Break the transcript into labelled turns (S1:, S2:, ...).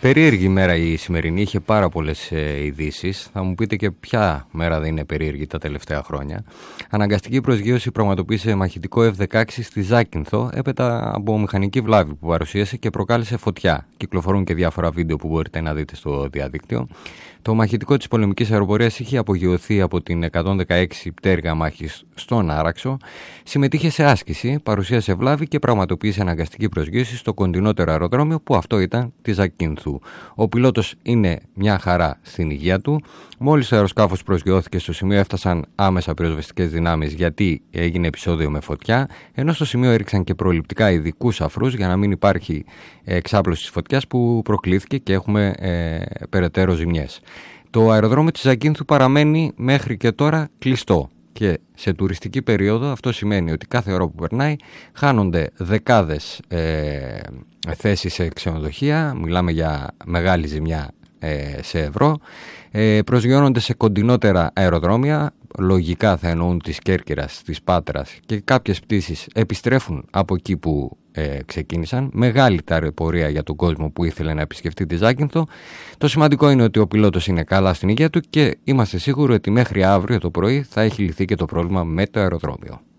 S1: Περίεργη μέρα η σημερινή, είχε πάρα πολλές ειδήσεις. Θα μου πείτε και ποια μέρα δεν είναι περίεργη τα τελευταία χρόνια. Αναγκαστική προσγείωση πραγματοποίησε μαχητικό F-16 στη Ζάκυνθο έπειτα από μηχανική βλάβη που παρουσίασε και προκάλεσε φωτιά. Κυκλοφορούν και διάφορα βίντεο που μπορείτε να δείτε στο διαδίκτυο. Το μαχητικό της πολεμικής αεροπορίας είχε απογειωθεί από την 116 πτέρυγα μάχης στον Άραξο, συμμετείχε σε άσκηση, παρουσίασε βλάβη και πραγματοποίησε αναγκαστική προσγείωση στο κοντινότερο αεροδρόμιο που αυτό ήταν τη Ζακίνθου. Ο πιλότος είναι μια χαρά στην υγεία του. Μόλις το αεροσκάφος προσγειώθηκε στο σημείο έφτασαν άμεσα πυροσβεστικές δυνάμεις γιατί έγινε επεισόδιο με φωτιά, ενώ στο σημείο έριξαν και προληπτικά ειδικούς αφρούς για να μην υπάρχει εξάπλωση της φωτιάς που προκλήθηκε και έχουμε περαιτέρω ζημιές. Το αεροδρόμιο της Ζακίνθου παραμένει μέχρι και τώρα κλειστό και σε τουριστική περίοδο αυτό σημαίνει ότι κάθε ώρα που περνάει χάνονται δεκάδες θέσεις σε ξενοδοχεία, μιλάμε για μεγάλη ζημιά σε ευρώ, προσγειώνονται σε κοντινότερα αεροδρόμια, λογικά θα εννοούν της Κέρκυρας, της Πάτρας και κάποιες πτήσεις επιστρέφουν από εκεί που ξεκίνησαν. Μεγάλη ταλαιπωρία για τον κόσμο που ήθελε να επισκεφτεί τη Ζάκυνθο. Το σημαντικό είναι ότι ο πιλότος είναι καλά στην υγεία του και είμαστε σίγουροι ότι μέχρι αύριο το πρωί θα έχει λυθεί και το πρόβλημα με το αεροδρόμιο.